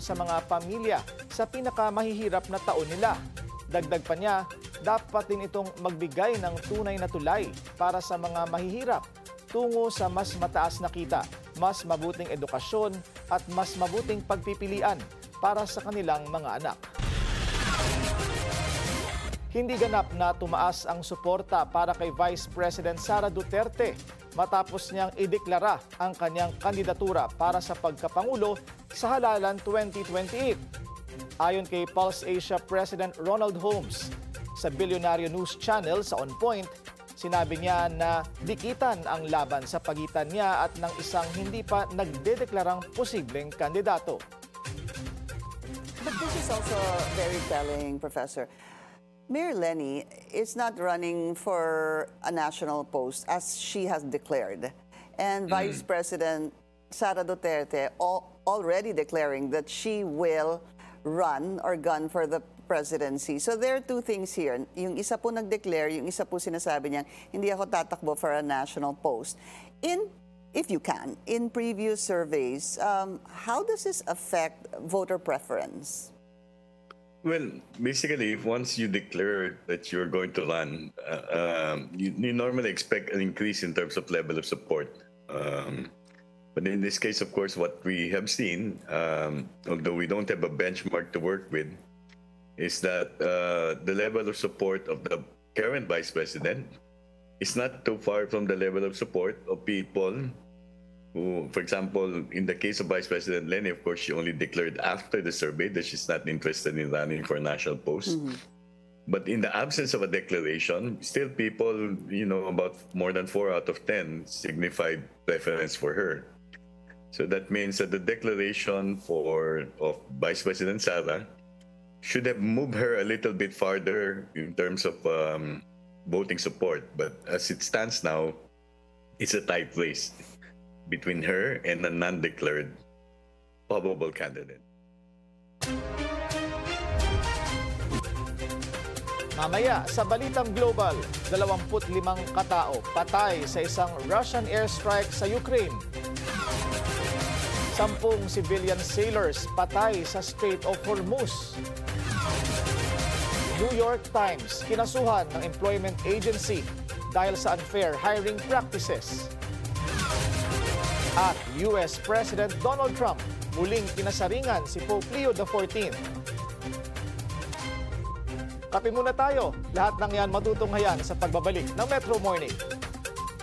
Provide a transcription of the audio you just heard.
sa mga pamilya sa pinakamahihirap na taon nila. Dagdag pa niya, dapat din itong magbigay ng tunay na tulay para sa mga mahihirap tungo sa mas mataas na kita, mas mabuting edukasyon at mas mabuting pagpipilian para sa kanilang mga anak. Hindi ganap na tumaas ang suporta para kay Vice President Sara Duterte matapos niyang ideklara ang kanyang kandidatura para sa pagkapangulo sa halalan 2028. Ayon kay Pulse Asia President Ronald Holmes, sa Bilyonaryo News Channel sa On Point, sinabi niya na dikitan ang laban sa pagitan niya at ng isang hindi pa nagdedeklarang posibleng kandidato. But this is also very telling, Professor. Mayor Leni is not running for a national post as she has declared. And Vice President Sara Duterte already declaring that she will run or gun for the presidency. So there are two things here. Yung isa po nag-declare, yung isa po sinasabi niya, hindi ako tatakbo for a national post. If you can, in previous surveys, how does this affect voter preference? Well, basically, once you declare that you're going to run, you normally expect an increase in terms of level of support. But in this case, of course, what we have seen, although we don't have a benchmark to work with, is that the level of support of the current vice president is not too far from the level of support of people who, for example, in the case of Vice President Leni, of course, she only declared after the survey that she's not interested in running for a national post. But in the absence of a declaration, still people, about more than 4 out of 10 signified preference for her. So that means that the declaration of Vice President Sara should have moved her a little bit farther in terms of voting support. But as it stands now, it's a tight race between her and a non-declared probable candidate. Mamaya, sa Balitang Global, 25 katao patay sa isang Russian airstrike sa Ukraine. 10 civilian sailors patay sa Strait of Hormuz. New York Times kinasuhan ng Employment Agency dahil sa unfair hiring practices. At US President Donald Trump muling pinasaringan si Pope Leo XIV. Kape muna tayo. Lahat ng yan matutunghayan sa pagbabalik ng Metro Morning.